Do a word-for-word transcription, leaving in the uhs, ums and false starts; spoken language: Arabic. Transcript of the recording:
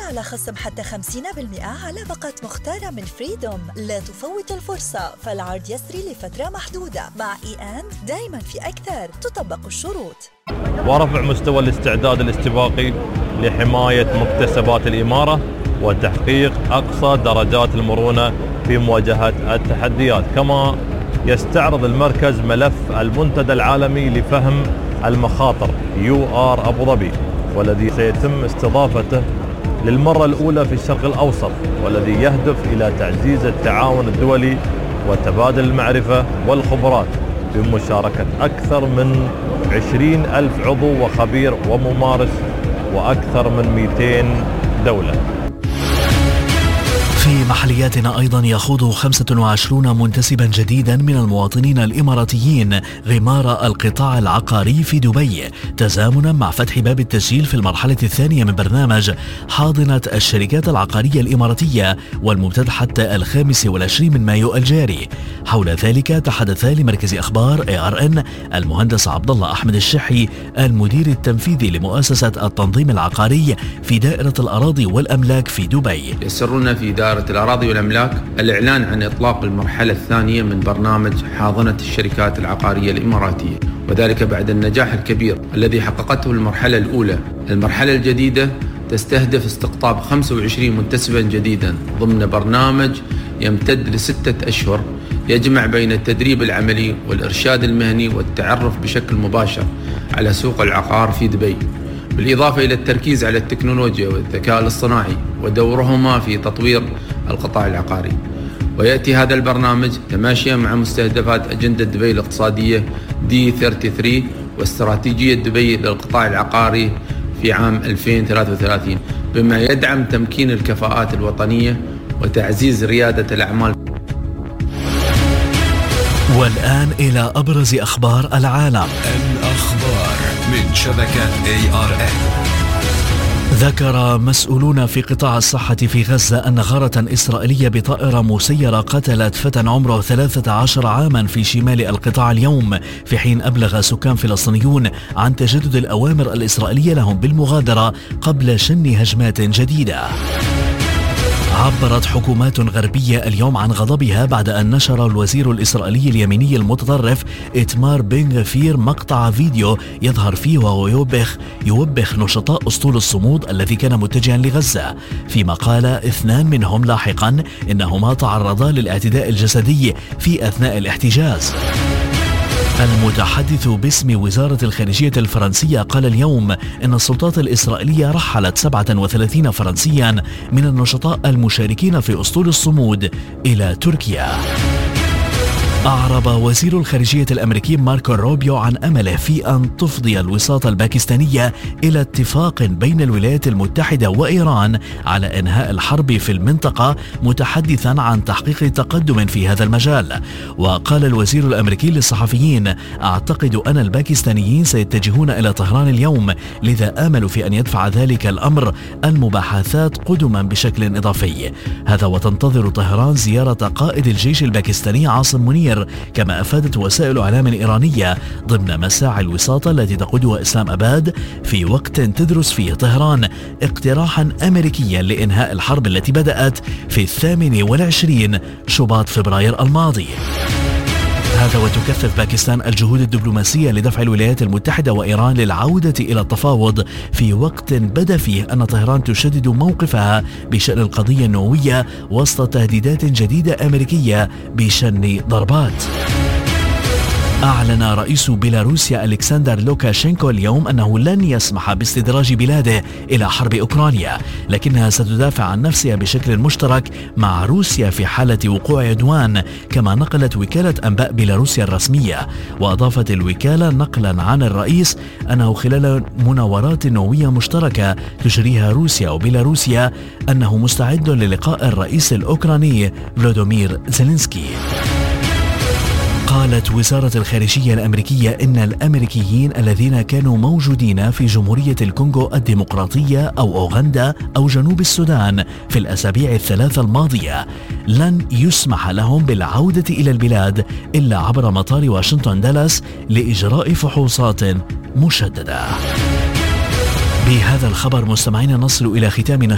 على خصم حتى خمسين بالمئة على باقة مختارة من فريدوم. لا تفوت الفرصة، فالعرض يسري لفترة محدودة. مع إي أند دايما في أكثر، تطبق الشروط. ورفع مستوى الاستعداد الاستباقي لحماية مكتسبات الإمارة وتحقيق أقصى درجات المرونة في مواجهة التحديات. كما يستعرض المركز ملف المنتدى العالمي لفهم المخاطر يو آر أبو ظبي، والذي سيتم استضافته للمرة الأولى في الشرق الأوسط، والذي يهدف إلى تعزيز التعاون الدولي وتبادل المعرفة والخبرات بمشاركة أكثر من عشرين ألف عضو وخبير وممارس وأكثر من مئتين دولة. في محلياتنا أيضا يخوض خمسة وعشرين منتسبا جديدا من المواطنين الإماراتيين غمار القطاع العقاري في دبي، تزامنا مع فتح باب التسجيل في المرحلة الثانية من برنامج حاضنة الشركات العقارية الإماراتية، والممتد حتى الخامس والعشرين من مايو الجاري. حول ذلك تحدث لمركز أخبار إيه آر إن المهندس عبد الله أحمد الشحي المدير التنفيذي لمؤسسة التنظيم العقاري في دائرة الأراضي والأملاك في دبي. يسرنا في دائرة الأراضي والأملاك الإعلان عن إطلاق المرحلة الثانية من برنامج حاضنة الشركات العقارية الإماراتية، وذلك بعد النجاح الكبير الذي حققته المرحلة الأولى. المرحلة الجديدة تستهدف استقطاب خمسة وعشرين منتسبا جديدا ضمن برنامج يمتد لستة أشهر، يجمع بين التدريب العملي والإرشاد المهني والتعرف بشكل مباشر على سوق العقار في دبي، بالإضافة إلى التركيز على التكنولوجيا والذكاء الاصطناعي ودورهما في تطوير القطاع العقاري. ويأتي هذا البرنامج تماشيا مع مستهدفات أجندة دبي الاقتصادية دي ثلاثة وثلاثين واستراتيجية دبي للقطاع العقاري في عام ألفين وثلاثة وثلاثين، بما يدعم تمكين الكفاءات الوطنية وتعزيز ريادة الأعمال. والآن إلى أبرز أخبار العالم. الأخبار من شبكة إيه آر إن. ذكر مسؤولون في قطاع الصحة في غزة أن غارة إسرائيلية بطائرة مسيرة قتلت فتى عمره ثلاثة عشر عاما في شمال القطاع اليوم، في حين أبلغ سكان فلسطينيون عن تجدد الأوامر الإسرائيلية لهم بالمغادرة قبل شن هجمات جديدة. عبرت حكومات غربية اليوم عن غضبها بعد أن نشر الوزير الإسرائيلي اليميني المتطرف إتمار بن غفير مقطع فيديو يظهر فيه وهو يوبخ يوبخ نشطاء أسطول الصمود الذي كان متجها لغزة، فيما قال اثنان منهم لاحقا إنهما تعرضا للاعتداء الجسدي في أثناء الاحتجاز. المتحدث باسم وزارة الخارجية الفرنسية قال اليوم إن السلطات الإسرائيلية رحلت سبعة وثلاثين فرنسيا من النشطاء المشاركين في أسطول الصمود إلى تركيا. أعرب وزير الخارجية الأمريكي ماركو روبيو عن أمله في أن تفضي الوساطة الباكستانية إلى اتفاق بين الولايات المتحدة وإيران على إنهاء الحرب في المنطقة، متحدثا عن تحقيق تقدم في هذا المجال. وقال الوزير الأمريكي للصحفيين: أعتقد أن الباكستانيين سيتجهون إلى طهران اليوم، لذا آمل في أن يدفع ذلك الأمر المباحثات قدما بشكل إضافي. هذا وتنتظر طهران زيارة قائد الجيش الباكستاني عاصم منير، كما أفادت وسائل إعلام إيرانية ضمن مساعي الوساطة التي تقودها إسلام أباد في وقت تدرس فيه طهران اقتراحا أمريكيا لإنهاء الحرب التي بدأت في الثامن والعشرين شباط فبراير الماضي. هذا وتكثف باكستان الجهود الدبلوماسية لدفع الولايات المتحدة وإيران للعودة إلى التفاوض في وقت بدا فيه أن طهران تشدد موقفها بشأن القضية النووية وسط تهديدات جديدة أمريكية بشن ضربات. أعلن رئيس بيلاروسيا ألكسندر لوكاشينكو اليوم أنه لن يسمح باستدراج بلاده إلى حرب أوكرانيا، لكنها ستدافع عن نفسها بشكل مشترك مع روسيا في حالة وقوع عدوان، كما نقلت وكالة أنباء بيلاروسيا الرسمية. وأضافت الوكالة نقلا عن الرئيس أنه خلال مناورات نووية مشتركة تجريها روسيا وبيلاروسيا أنه مستعد للقاء الرئيس الأوكراني فلوديمير زيلينسكي. قالت وزارة الخارجية الأمريكية إن الأمريكيين الذين كانوا موجودين في جمهورية الكونغو الديمقراطية أو أوغندا أو جنوب السودان في الأسابيع الثلاثة الماضية لن يسمح لهم بالعودة إلى البلاد إلا عبر مطار واشنطن دالاس لإجراء فحوصات مشددة. بهذا الخبر مستمعين نصل إلى ختام